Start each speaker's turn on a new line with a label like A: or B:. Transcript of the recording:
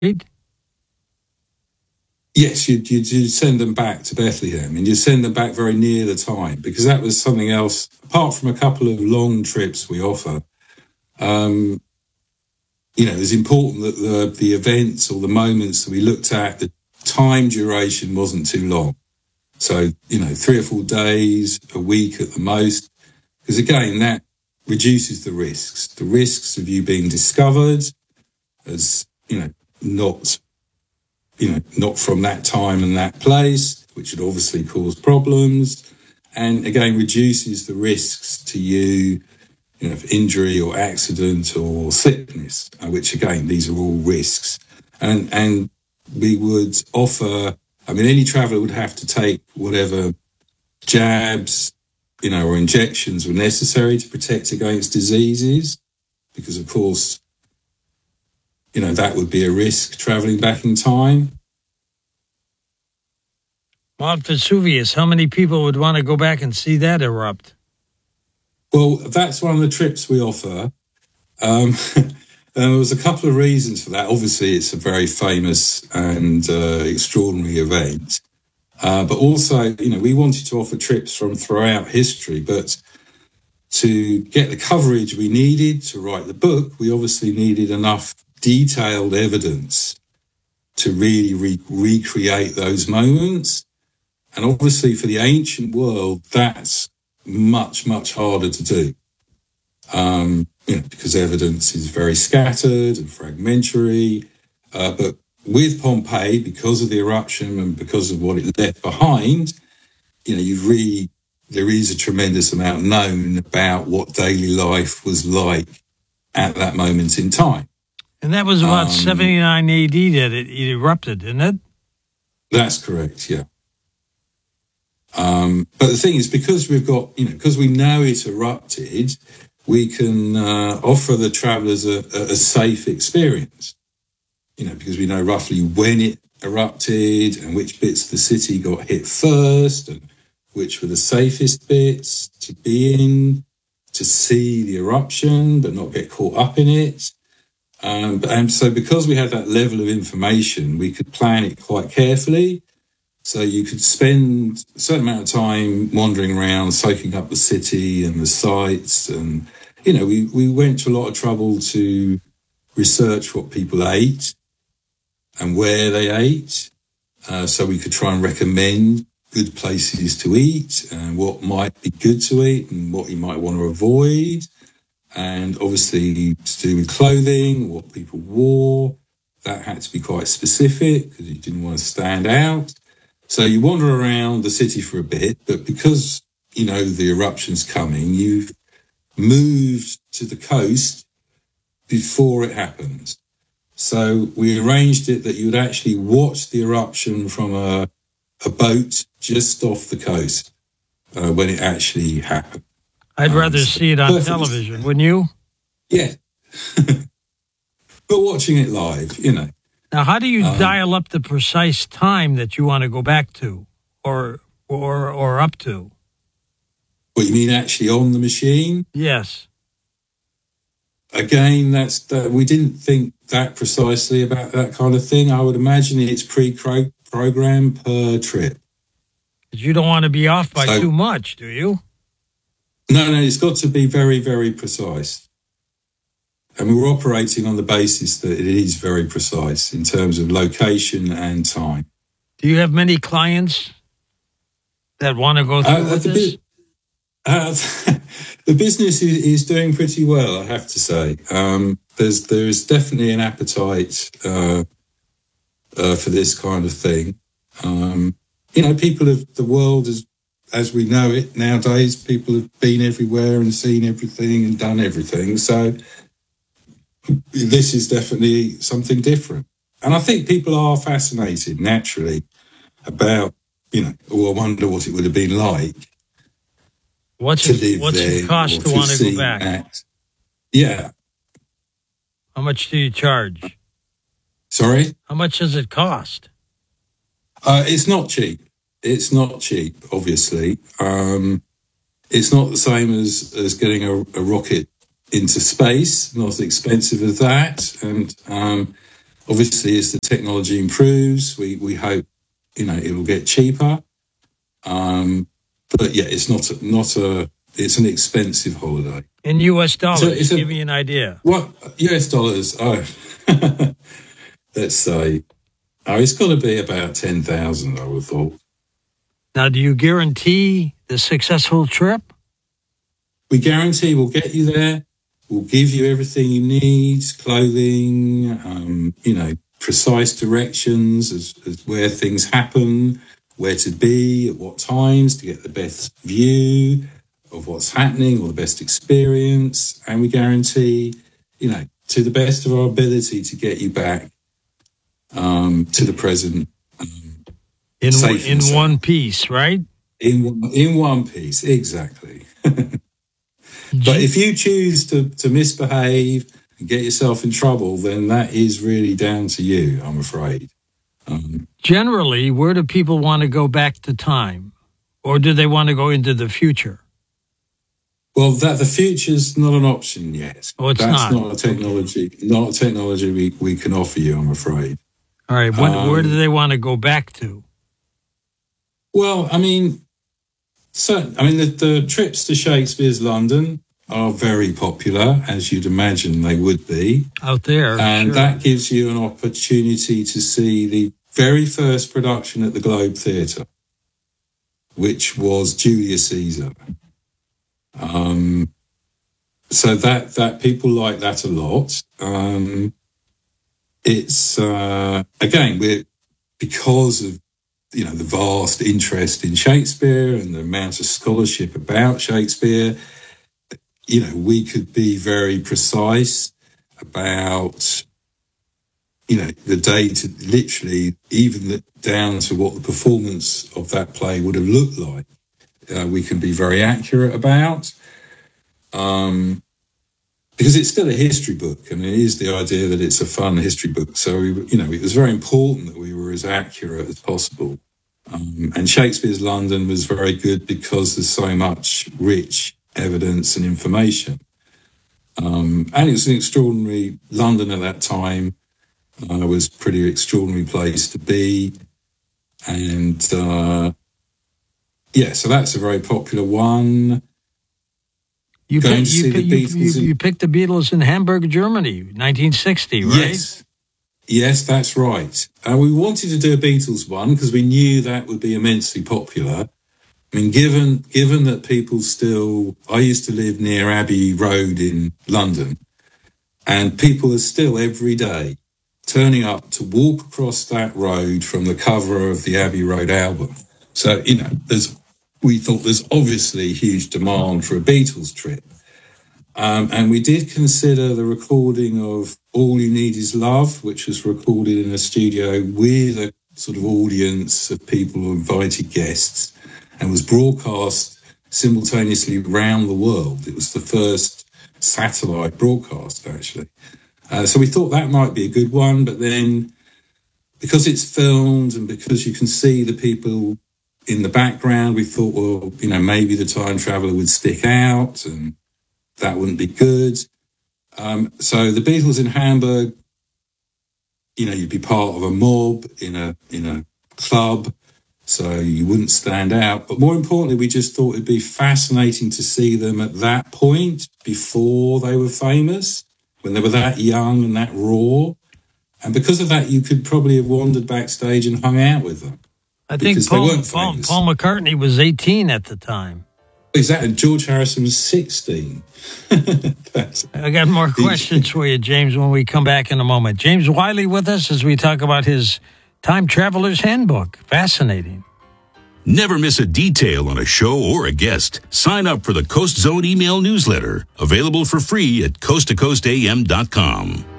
A: Yes, you'd send them back to Bethlehem, and you'd send them back very near the time, because that was something else, apart from a couple of long trips we offer. It's important that the events or the moments that we looked at, the time duration wasn't too long. So, 3 or 4 days, a week at the most, because again, that reduces the risks of you being discovered as, not from that time and that place, which would obviously cause problems, and again reduces the risks to you, of injury or accident or sickness, which again, these are all risks. And we would offer, any traveller would have to take whatever jabs, or injections were necessary to protect against diseases, because of course, that would be a risk travelling back in time.
B: Mount Vesuvius, how many people would want to go back and see that erupt?
A: Well, that's one of the trips we offer. There was a couple of reasons for that. Obviously, it's a very famous and extraordinary event. But also, we wanted to offer trips from throughout history, but to get the coverage we needed to write the book, we obviously needed enough detailed evidence to really recreate those moments. And obviously for the ancient world, that's much, much harder to do, because evidence is very scattered and fragmentary. But with Pompeii, because of the eruption and because of what it left behind, there is a tremendous amount known about what daily life was like at that moment in time.
B: And that was about 79 AD that it erupted, isn't it?
A: That's correct, yeah. But the thing is, because because we know it erupted, we can offer the travellers a safe experience, because we know roughly when it erupted and which bits of the city got hit first and which were the safest bits to be in, to see the eruption but not get caught up in it. And so because we had that level of information, we could plan it quite carefully. So you could spend a certain amount of time wandering around, soaking up the city and the sights. And, we went to a lot of trouble to research what people ate and where they ate. So we could try and recommend good places to eat and what might be good to eat and what you might want to avoid. And obviously to do with clothing, what people wore, that had to be quite specific because you didn't want to stand out. So you wander around the city for a bit, but because, the eruption's coming, you've moved to the coast before it happens. So we arranged it that you would actually watch the eruption from a boat just off the coast when it actually happened.
B: I'd rather see it on television, wouldn't you?
A: Yeah. But watching it live,
B: Now, how do you dial up the precise time that you want to go back to or up to?
A: What, you mean actually on the machine?
B: Yes.
A: Again, we didn't think that precisely about that kind of thing. I would imagine it's pre-programmed per trip.
B: But you don't want to be off by too much, do you?
A: No, it's got to be very, very precise. And we're operating on the basis that it is very precise in terms of location and time.
B: Do you have many clients that want to go through with this?
A: The business is doing pretty well, I have to say. There's definitely an appetite for this kind of thing. People of the world, as we know it nowadays, people have been everywhere and seen everything and done everything. So this is definitely something different. And I think people are fascinated naturally about, I wonder what it would have been like.
B: What's it cost to want to go back?
A: Yeah.
B: How much do you charge?
A: Sorry?
B: How much does it cost?
A: It's not cheap. It's not cheap, obviously. It's not the same as getting a rocket into space, not as expensive as that. And Obviously, as the technology improves, we hope, it will get cheaper. But yeah, it's it's an expensive holiday.
B: In U.S. dollars, give me an idea.
A: What U.S. dollars? Oh, let's say, it's got to be about 10,000. I would have thought.
B: Now, do you guarantee the successful trip?
A: We guarantee we'll get you there. We'll give you everything you need: clothing, precise directions as where things happen, where to be, at what times to get the best view of what's happening or the best experience. And we guarantee, to the best of our ability to get you back to the present.
B: In one piece, right?
A: In one piece, exactly. But if you choose to misbehave and get yourself in trouble, then that is really down to you, I'm afraid.
B: Generally, where do people want to go back to time? Or do they want to go into the future?
A: Well, the future's not an option yet.
B: Oh, it's
A: That's not a technology we can offer you, I'm afraid.
B: All right. Where do they want to go back to?
A: Well, the trips to Shakespeare's London are very popular, as you'd imagine they would be.
B: Out there.
A: And
B: sure.
A: that gives you an opportunity to see the very first production at the Globe Theatre, which was Julius Caesar. So that people like that a lot. It's again, because of the vast interest in Shakespeare and the amount of scholarship about Shakespeare, we could be very precise about the date, literally even down to what the performance of that play would have looked like. We can be very accurate about, because it's still a history book. It is the idea that it's a fun history book. So, it was very important that we were as accurate as possible. And Shakespeare's London was very good because there's so much rich evidence and information. And it was an extraordinary, London at that time was a pretty extraordinary place to be. And, so that's a very popular one.
B: You picked the Beatles in Hamburg, Germany, 1960, right?
A: Yes, that's right. We wanted to do a Beatles one because we knew that would be immensely popular. Given that people still... I used to live near Abbey Road in London, and people are still every day turning up to walk across that road from the cover of the Abbey Road album. So, we thought there's obviously huge demand for a Beatles trip. And we did consider the recording of All You Need Is Love, which was recorded in a studio with a sort of audience of people who invited guests and was broadcast simultaneously around the world. It was the first satellite broadcast, actually. So we thought that might be a good one, but then because it's filmed and because you can see the people in the background, we thought, well, maybe the time traveller would stick out and that wouldn't be good. So the Beatles in Hamburg, you'd be part of a mob in a club, so you wouldn't stand out. But more importantly, we just thought it'd be fascinating to see them at that point before they were famous, when they were that young and that raw. And because of that, you could probably have wandered backstage and hung out with them.
B: I think Paul McCartney was 18 at the time.
A: Exactly. George Harrison was 16.
B: I got more questions for you, James, when we come back in a moment. James Wiley with us as we talk about his Time Traveler's Handbook. Fascinating.
C: Never miss a detail on a show or a guest. Sign up for the Coast Zone email newsletter, available for free at coasttocoastam.com.